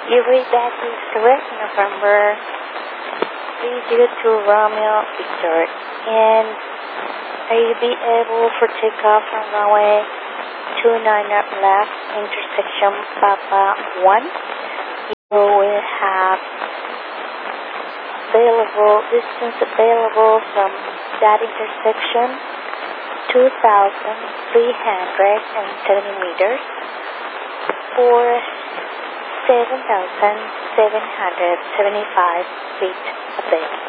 You read that is correct, November 302 Romeo Victor. And are you be able for takeoff from runway 29 left, intersection Papa 1? You will have available distance available from that intersection 2,370 meters for 7,775 feet above.